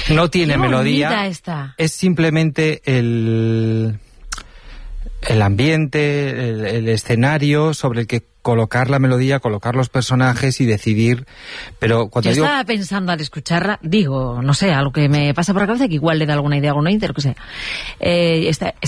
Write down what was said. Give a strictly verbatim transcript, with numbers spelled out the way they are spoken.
No tiene Qué melodía, esta. es simplemente el, el ambiente, el, el escenario sobre el que colocar la melodía, colocar los personajes y decidir, pero cuando Yo digo... estaba pensando al escucharla, digo, no sé, algo que me pasa por la cabeza, que igual le da alguna idea a algún oyente, lo que sea. Eh, está,